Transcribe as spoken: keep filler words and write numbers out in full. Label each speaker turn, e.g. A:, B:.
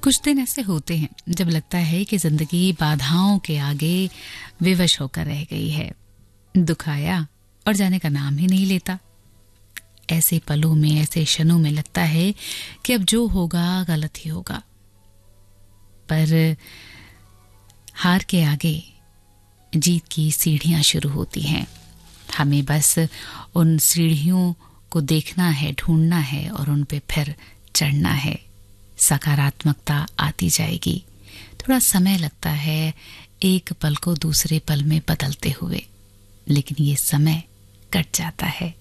A: कुछ दिन ऐसे होते हैं जब लगता है कि जिंदगी बाधाओं के आगे विवश होकर रह गई है। दुख आया और जाने का नाम ही नहीं लेता। ऐसे पलों में, ऐसे क्षणों में लगता है कि अब जो होगा गलत ही होगा। पर हार के आगे जीत की सीढ़ियां शुरू होती हैं। हमें बस उन सीढ़ियों को देखना है, ढूंढना है और उन पे फिर चढ़ना है। सकारात्मकता आती जाएगी। थोड़ा समय लगता है एक पल को दूसरे पल में बदलते हुए, लेकिन ये समय कट जाता है।